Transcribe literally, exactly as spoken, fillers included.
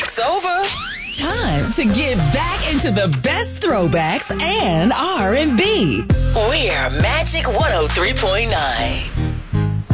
music's over. Time to get back into the best throwbacks and R and B. We're Magic one oh three point nine.